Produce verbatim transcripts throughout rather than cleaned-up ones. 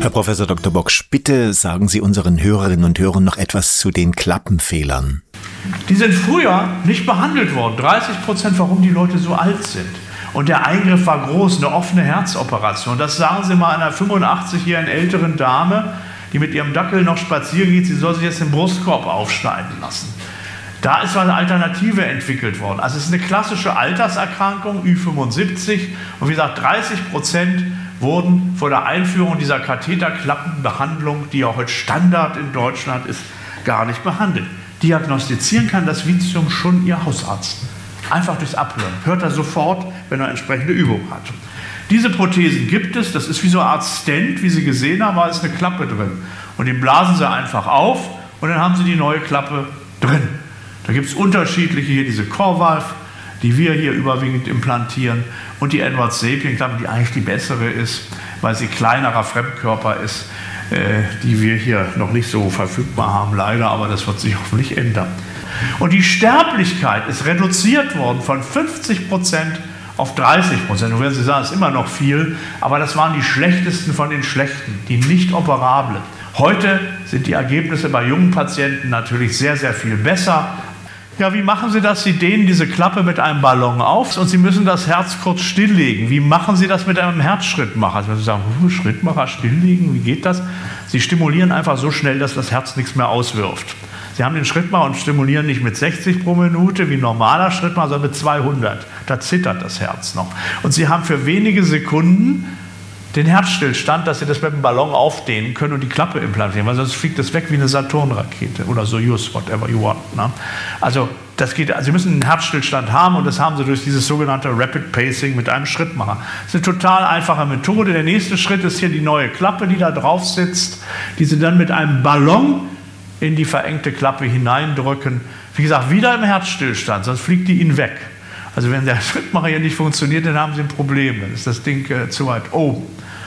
Herr Professor Doktor Boksch, bitte sagen Sie unseren Hörerinnen und Hörern noch etwas zu den Klappenfehlern. Die sind früher nicht behandelt worden, dreißig Prozent, warum die Leute so alt sind. Und der Eingriff war groß, eine offene Herzoperation. Das sagen Sie mal einer fünfundachtzig-jährigen älteren Dame, die mit ihrem Dackel noch spazieren geht, sie soll sich jetzt den Brustkorb aufschneiden lassen. Da ist eine Alternative entwickelt worden. Also es ist eine klassische Alterserkrankung, Ü fünfundsiebzig. Und wie gesagt, dreißig Prozent wurden vor der Einführung dieser Katheterklappenbehandlung, die ja heute Standard in Deutschland ist, gar nicht behandelt. Diagnostizieren kann das Vitium schon Ihr Hausarzt. Einfach durchs Abhören. Hört er sofort, wenn er entsprechende Übung hat. Diese Prothesen gibt es. Das ist wie so eine Art Stent, wie Sie gesehen haben, da ist eine Klappe drin. Und den blasen Sie einfach auf und dann haben Sie die neue Klappe drin. Da gibt es unterschiedliche, hier diese Core-Valve, die wir hier überwiegend implantieren, und die Edwards-Sapien-Klappe, die eigentlich die bessere ist, weil sie kleinerer Fremdkörper ist, äh, die wir hier noch nicht so verfügbar haben, leider, aber das wird sich hoffentlich ändern. Und die Sterblichkeit ist reduziert worden von fünfzig Prozent auf dreißig Prozent. Nun werden Sie sagen, das ist immer noch viel, aber das waren die schlechtesten von den schlechten, die nicht operablen. Heute sind die Ergebnisse bei jungen Patienten natürlich sehr, sehr viel besser. Ja, wie machen Sie das? Sie dehnen diese Klappe mit einem Ballon auf und Sie müssen das Herz kurz stilllegen. Wie machen Sie das mit einem Herzschrittmacher? Sie müssen sagen, Schrittmacher stilllegen, wie geht das? Sie stimulieren einfach so schnell, dass das Herz nichts mehr auswirft. Sie haben den Schrittmacher und stimulieren nicht mit sechzig pro Minute wie ein normaler Schrittmacher, sondern mit zweihundert. Da zittert das Herz noch. Und Sie haben für wenige Sekunden den Herzstillstand, dass Sie das mit dem Ballon aufdehnen können und die Klappe implantieren, weil sonst fliegt das weg wie eine Saturn-Rakete oder Soyuz, whatever you want. Ne? Also das geht, also Sie müssen einen Herzstillstand haben und das haben Sie durch dieses sogenannte Rapid Pacing mit einem Schrittmacher. Das ist eine total einfache Methode. Der nächste Schritt ist hier die neue Klappe, die da drauf sitzt, die Sie dann mit einem Ballon in die verengte Klappe hineindrücken. Wie gesagt, wieder im Herzstillstand, sonst fliegt die Ihnen weg. Also wenn der Schrittmacher hier nicht funktioniert, dann haben Sie ein Problem, dann ist das Ding äh, zu weit oben.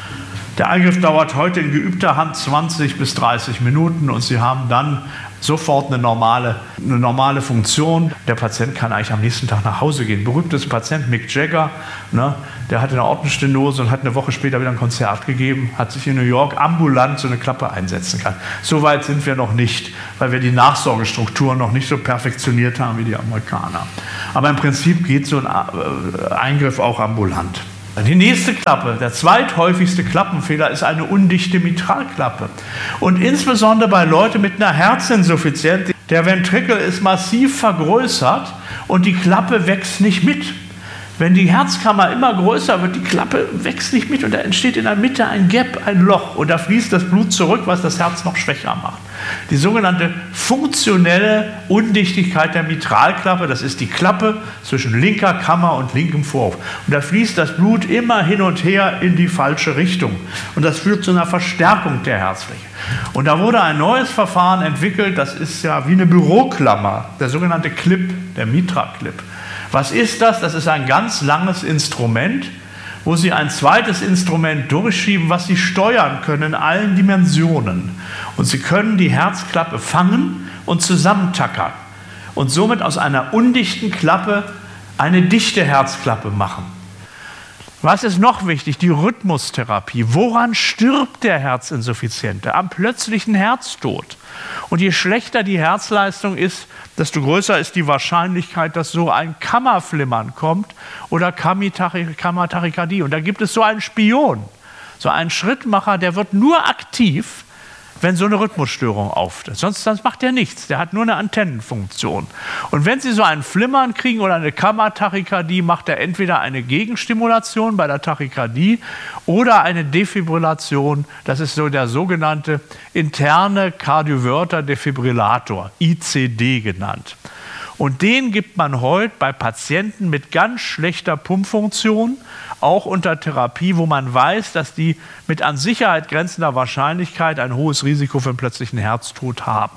Der Eingriff dauert heute in geübter Hand zwanzig bis dreißig Minuten und Sie haben dann sofort eine normale, eine normale Funktion. Der Patient kann eigentlich am nächsten Tag nach Hause gehen. Berühmtes Patient, Mick Jagger, ne, der hatte eine Aortenstenose und hat eine Woche später wieder ein Konzert gegeben, hat sich in New York ambulant so eine Klappe einsetzen können. So weit sind wir noch nicht, weil wir die Nachsorgestrukturen noch nicht so perfektioniert haben wie die Amerikaner. Aber im Prinzip geht so ein Eingriff auch ambulant. Die nächste Klappe, der zweithäufigste Klappenfehler, ist eine undichte Mitralklappe. Und insbesondere bei Leuten mit einer Herzinsuffizienz, der Ventrikel ist massiv vergrößert und die Klappe wächst nicht mit. Wenn die Herzkammer immer größer wird, die Klappe wächst nicht mit und da entsteht in der Mitte ein Gap, ein Loch und da fließt das Blut zurück, was das Herz noch schwächer macht. Die sogenannte funktionelle Undichtigkeit der Mitralklappe, das ist die Klappe zwischen linker Kammer und linkem Vorhof. Und da fließt das Blut immer hin und her in die falsche Richtung. Und das führt zu einer Verstärkung der Herzfläche. Und da wurde ein neues Verfahren entwickelt, das ist ja wie eine Büroklammer, der sogenannte Clip, der Mitra-Clip. Was ist das? Das ist ein ganz langes Instrument, wo Sie ein zweites Instrument durchschieben, was Sie steuern können in allen Dimensionen. Und Sie können die Herzklappe fangen und zusammentackern und somit aus einer undichten Klappe eine dichte Herzklappe machen. Was ist noch wichtig? Die Rhythmustherapie. Woran stirbt der Herzinsuffiziente? Am plötzlichen Herztod. Und je schlechter die Herzleistung ist, desto größer ist die Wahrscheinlichkeit, dass so ein Kammerflimmern kommt oder Kammertachykardie. Und da gibt es so einen Spion, so einen Schrittmacher, der wird nur aktiv, wenn so eine Rhythmusstörung auftritt. Sonst, sonst macht er nichts. Der hat nur eine Antennenfunktion. Und wenn Sie so ein Flimmern kriegen oder eine Kammertachykardie, macht er entweder eine Gegenstimulation bei der Tachykardie oder eine Defibrillation. Das ist so der sogenannte interne Cardioverter Defibrillator, I C D genannt. Und den gibt man heute bei Patienten mit ganz schlechter Pumpfunktion, auch unter Therapie, wo man weiß, dass die mit an Sicherheit grenzender Wahrscheinlichkeit ein hohes Risiko für einen plötzlichen Herztod haben.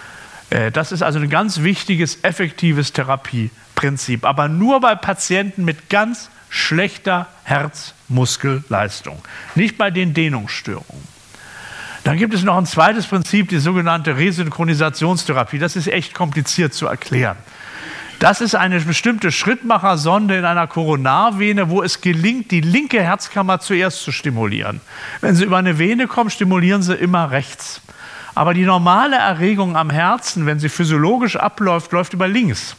Das ist also ein ganz wichtiges, effektives Therapieprinzip, aber nur bei Patienten mit ganz schlechter Herzmuskelleistung, nicht bei den Dehnungsstörungen. Dann gibt es noch ein zweites Prinzip, die sogenannte Resynchronisationstherapie. Das ist echt kompliziert zu erklären. Das ist eine bestimmte Schrittmachersonde in einer Koronarvene, wo es gelingt, die linke Herzkammer zuerst zu stimulieren. Wenn Sie über eine Vene kommen, stimulieren Sie immer rechts. Aber die normale Erregung am Herzen, wenn sie physiologisch abläuft, läuft über links.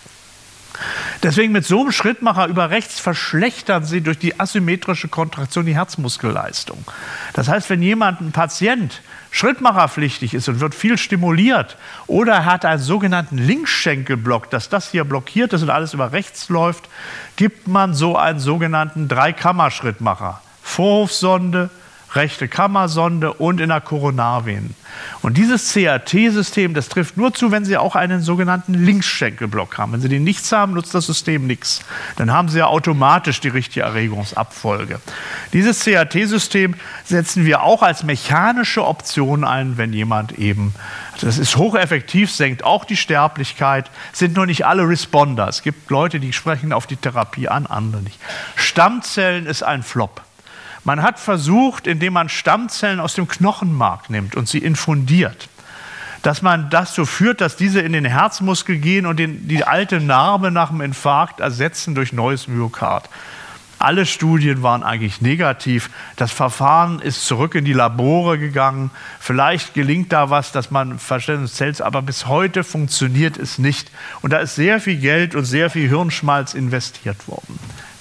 Deswegen mit so einem Schrittmacher über rechts verschlechtern Sie durch die asymmetrische Kontraktion die Herzmuskelleistung. Das heißt, wenn jemand, ein Patient, schrittmacherpflichtig ist und wird viel stimuliert oder hat einen sogenannten Linksschenkelblock, dass das hier blockiert ist und alles über rechts läuft, gibt man so einen sogenannten Dreikammer-Schrittmacher. Vorhofsonde, rechte Kammersonde und in der Koronarvenen. Und dieses C R T-System, das trifft nur zu, wenn Sie auch einen sogenannten Linksschenkelblock haben. Wenn Sie den nichts haben, nutzt das System nichts. Dann haben Sie ja automatisch die richtige Erregungsabfolge. Dieses C R T-System setzen wir auch als mechanische Option ein, wenn jemand eben, das ist hocheffektiv, senkt auch die Sterblichkeit, sind nur nicht alle Responder. Es gibt Leute, die sprechen auf die Therapie an, andere nicht. Stammzellen ist ein Flop. Man hat versucht, indem man Stammzellen aus dem Knochenmark nimmt und sie infundiert, dass man das so führt, dass diese in den Herzmuskel gehen und den, die alte Narbe nach dem Infarkt ersetzen durch neues Myokard. Alle Studien waren eigentlich negativ. Das Verfahren ist zurück in die Labore gegangen. Vielleicht gelingt da was, dass man Verständnis hält, aber bis heute funktioniert es nicht. Und da ist sehr viel Geld und sehr viel Hirnschmalz investiert worden.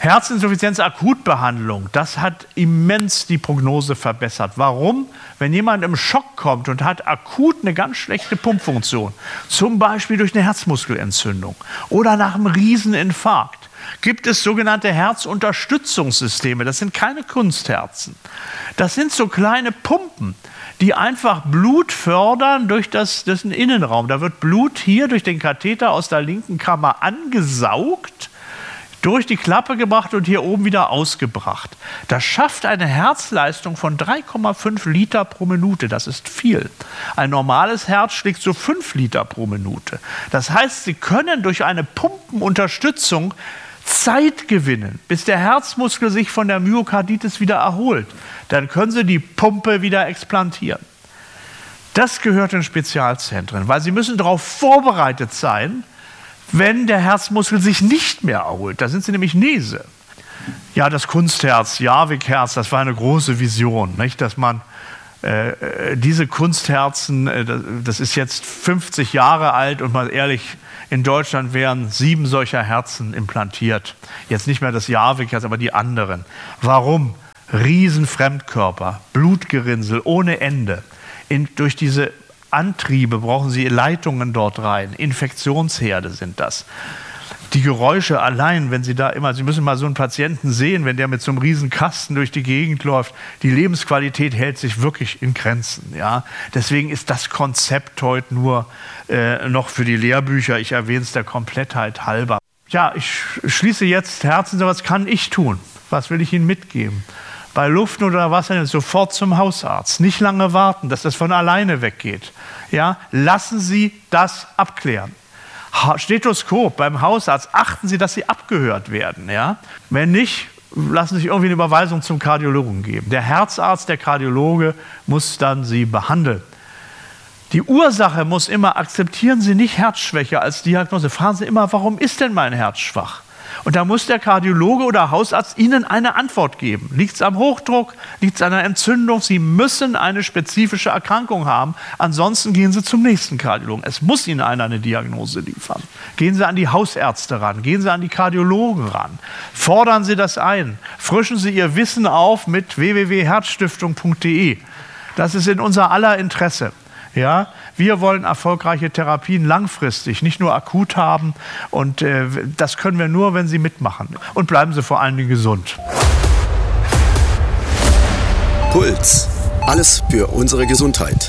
Herzinsuffizienz-Akutbehandlung, das hat immens die Prognose verbessert. Warum? Wenn jemand im Schock kommt und hat akut eine ganz schlechte Pumpfunktion, zum Beispiel durch eine Herzmuskelentzündung oder nach einem Rieseninfarkt, gibt es sogenannte Herzunterstützungssysteme. Das sind keine Kunstherzen. Das sind so kleine Pumpen, die einfach Blut fördern durch das, das ist ein Innenraum. Da wird Blut hier durch den Katheter aus der linken Kammer angesaugt, durch die Klappe gebracht und hier oben wieder ausgebracht. Das schafft eine Herzleistung von drei Komma fünf Liter pro Minute. Das ist viel. Ein normales Herz schlägt so fünf Liter pro Minute. Das heißt, Sie können durch eine Pumpenunterstützung Zeit gewinnen, bis der Herzmuskel sich von der Myokarditis wieder erholt. Dann können Sie die Pumpe wieder explantieren. Das gehört in Spezialzentren, weil Sie müssen darauf vorbereitet sein, wenn der Herzmuskel sich nicht mehr erholt. Da sind Sie nämlich Nese. Ja, das Kunstherz, Jarvik-Herz, das war eine große Vision, nicht? Dass man äh, diese Kunstherzen, äh, das ist jetzt fünfzig Jahre alt und mal ehrlich, in Deutschland wären sieben solcher Herzen implantiert. Jetzt nicht mehr das Jarvik-Herz, aber die anderen. Warum? Riesenfremdkörper, Blutgerinnsel ohne Ende. In, durch diese Antriebe brauchen Sie Leitungen dort rein. Infektionsherde sind das. Die Geräusche allein, wenn Sie da immer, Sie müssen mal so einen Patienten sehen, wenn der mit so einem riesen Kasten durch die Gegend läuft, die Lebensqualität hält sich wirklich in Grenzen. Ja? Deswegen ist das Konzept heute nur äh, noch für die Lehrbücher, ich erwähne es der Komplettheit halber. Ja, ich schließe jetzt Herzen, was kann ich tun? Was will ich Ihnen mitgeben? Bei Luftnot oder Wasser sofort zum Hausarzt. Nicht lange warten, dass das von alleine weggeht. Ja, lassen Sie das abklären. Stethoskop beim Hausarzt, achten Sie, dass Sie abgehört werden. Ja? Wenn nicht, lassen Sie sich irgendwie eine Überweisung zum Kardiologen geben. Der Herzarzt, der Kardiologe muss dann Sie behandeln. Die Ursache muss immer, akzeptieren Sie nicht Herzschwäche als Diagnose. Fragen Sie immer, warum ist denn mein Herz schwach? Und da muss der Kardiologe oder Hausarzt Ihnen eine Antwort geben. Liegt es am Hochdruck? Liegt es an einer Entzündung? Sie müssen eine spezifische Erkrankung haben. Ansonsten gehen Sie zum nächsten Kardiologen. Es muss Ihnen einer eine Diagnose liefern. Gehen Sie an die Hausärzte ran. Gehen Sie an die Kardiologen ran. Fordern Sie das ein. Frischen Sie Ihr Wissen auf mit w w w punkt herzstiftung punkt d e. Das ist in unser aller Interesse. Ja, wir wollen erfolgreiche Therapien langfristig, nicht nur akut haben. Und äh, das können wir nur, wenn Sie mitmachen. Und bleiben Sie vor allen Dingen gesund. Puls. Alles für unsere Gesundheit.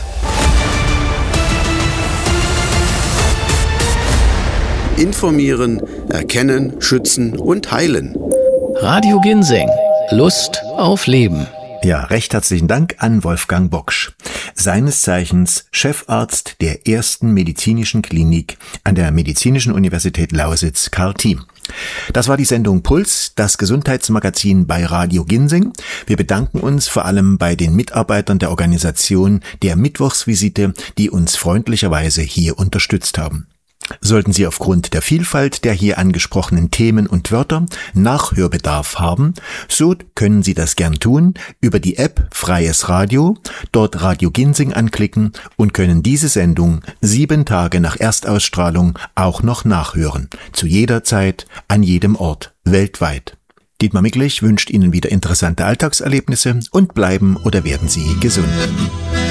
Informieren, erkennen, schützen und heilen. Radio Ginseng. Lust auf Leben. Ja, recht herzlichen Dank an Wolfgang Boksch, seines Zeichens Chefarzt der ersten medizinischen Klinik an der Medizinischen Universität Lausitz Karl Thiem. Das war die Sendung Puls, das Gesundheitsmagazin bei Radio Ginseng. Wir bedanken uns vor allem bei den Mitarbeitern der Organisation der Mittwochsvisite, die uns freundlicherweise hier unterstützt haben. Sollten Sie aufgrund der Vielfalt der hier angesprochenen Themen und Wörter Nachhörbedarf haben, so können Sie das gern tun über die App Freies Radio, dort Radio Ginsing anklicken und können diese Sendung sieben Tage nach Erstausstrahlung auch noch nachhören. Zu jeder Zeit, an jedem Ort, weltweit. Dietmar Micklich wünscht Ihnen wieder interessante Alltagserlebnisse und bleiben oder werden Sie gesund.